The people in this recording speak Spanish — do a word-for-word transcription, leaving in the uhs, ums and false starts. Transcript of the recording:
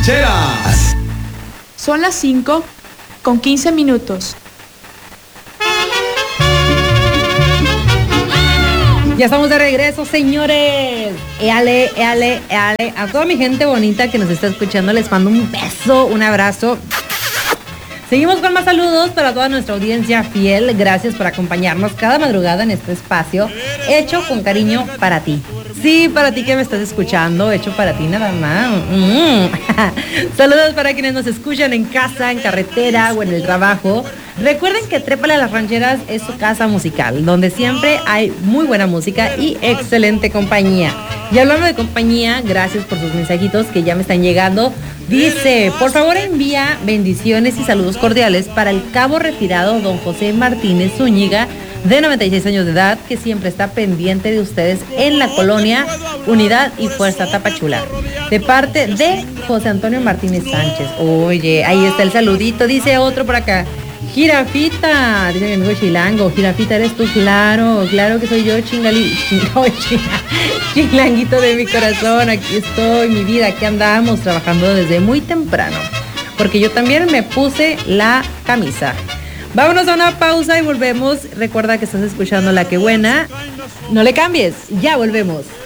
rancheras. Son las cinco con quince minutos. Ya estamos de regreso, señores. Éale, éale, éale. A toda mi gente bonita que nos está escuchando, les mando un beso, un abrazo. Seguimos con más saludos para toda nuestra audiencia fiel. Gracias por acompañarnos cada madrugada en este espacio hecho con cariño para ti. Sí, para ti que me estás escuchando, hecho para ti nada más. Mm. Saludos para quienes nos escuchan en casa, en carretera o en el trabajo. Recuerden que Trépale a las Rancheras es su casa musical, donde siempre hay muy buena música y excelente compañía. Y hablando de compañía, gracias por sus mensajitos que ya me están llegando. Dice, por favor envía bendiciones y saludos cordiales para el cabo retirado don José Martínez Zúñiga, de noventa y seis años de edad, que siempre está pendiente de ustedes en la colonia Unidad y Fuerza Tapachula, de parte de José Antonio Martínez Sánchez. Oye, ahí está el saludito. Dice otro por acá, Jirafita, dice mi amigo Chilango. Jirafita, eres tú, claro, claro que soy yo, chingali, chingo, chilanguito de mi corazón. Aquí estoy, mi vida, aquí andamos trabajando desde muy temprano, porque yo también me puse la camisa. Vámonos a una pausa y volvemos. Recuerda que estás escuchando La Que Buena. No le cambies, ya volvemos.